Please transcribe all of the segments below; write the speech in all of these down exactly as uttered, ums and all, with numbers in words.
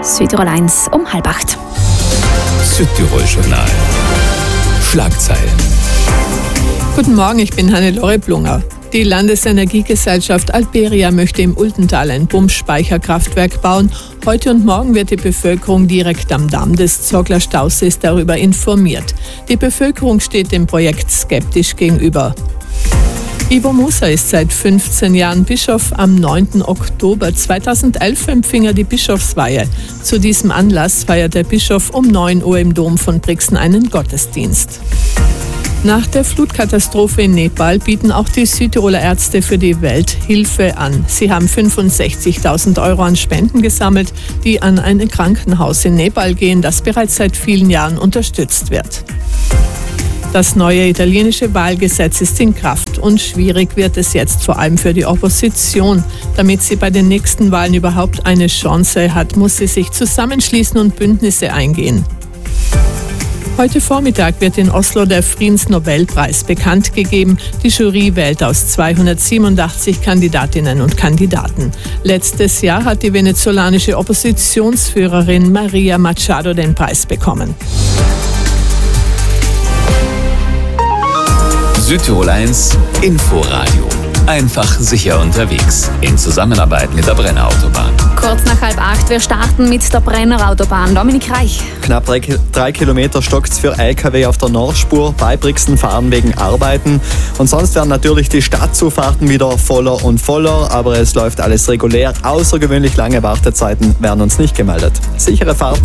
Südtirol eins um halb acht. Südtirol-Journal. Schlagzeilen. Guten Morgen, ich bin Hannelore Blunger. Die Landesenergiegesellschaft Alberia möchte im Ultental ein Pumpspeicherkraftwerk bauen. Heute und morgen wird die Bevölkerung direkt am Damm des Zogler Stausees darüber informiert. Die Bevölkerung steht dem Projekt skeptisch gegenüber. Ivo Musa ist seit fünfzehn Jahren Bischof. Am neunten Oktober zweitausendelf empfing er die Bischofsweihe. Zu diesem Anlass feiert der Bischof um neun Uhr im Dom von Brixen einen Gottesdienst. Nach der Flutkatastrophe in Nepal bieten auch die Südtiroler Ärzte für die Welt Hilfe an. Sie haben fünfundsechzigtausend Euro an Spenden gesammelt, die an ein Krankenhaus in Nepal gehen, das bereits seit vielen Jahren unterstützt wird. Das neue italienische Wahlgesetz ist in Kraft und schwierig wird es jetzt vor allem für die Opposition. Damit sie bei den nächsten Wahlen überhaupt eine Chance hat, muss sie sich zusammenschließen und Bündnisse eingehen. Heute Vormittag wird in Oslo der Friedensnobelpreis bekannt gegeben. Die Jury wählt aus zweihundertsiebenundachtzig Kandidatinnen und Kandidaten. Letztes Jahr hat die venezolanische Oppositionsführerin Maria Machado den Preis bekommen. Südtirol eins Inforadio. Einfach sicher unterwegs. In Zusammenarbeit mit der Brenner Autobahn. Kurz nach halb acht, wir starten mit der Brenner Autobahn. Dominik Reich. Knapp drei, drei Kilometer stockt's für L K W auf der Nordspur. Bei Brixen fahren wegen Arbeiten. Und sonst werden natürlich die Stadtzufahrten wieder voller und voller. Aber es läuft alles regulär. Außergewöhnlich lange Wartezeiten werden uns nicht gemeldet. Sichere Fahrt.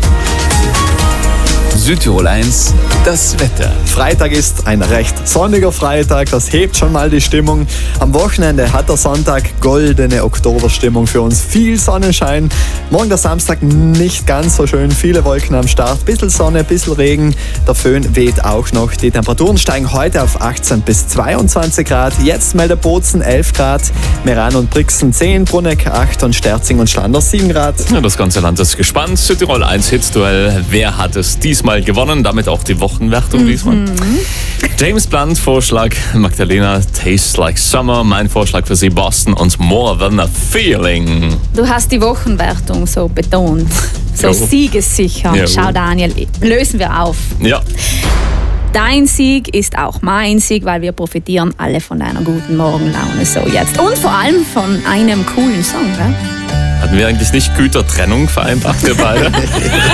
Südtirol eins, das Wetter. Freitag ist ein recht sonniger Freitag, das hebt schon mal die Stimmung. Am Wochenende hat der Sonntag goldene Oktoberstimmung für uns. Viel Sonnenschein. Morgen der Samstag nicht ganz so schön, viele Wolken am Start. Bisschen Sonne, bisschen Regen. Der Föhn weht auch noch. Die Temperaturen steigen heute auf achtzehn bis zweiundzwanzig Grad. Jetzt meldet Bozen elf Grad, Meran und Brixen zehn, Brunegg acht und Sterzing und Schlanders sieben Grad. Ja, das ganze Land ist gespannt. Südtirol eins Hitzduell. Wer hat es diesmal gewonnen, damit auch die Wochenwertung mhm. diesmal. James Blunt Vorschlag, Magdalena Tastes Like Summer, mein Vorschlag für Sie Boston und More Than a Feeling. Du hast die Wochenwertung so betont, so Jo. siegessicher. Jo. Schau Daniel, lösen wir auf. Ja. Dein Sieg ist auch mein Sieg, weil wir profitieren alle von deiner guten Morgenlaune so jetzt. Und vor allem von einem coolen Song, gell? Hatten wir eigentlich nicht Gütertrennung vereinbart, wir beide?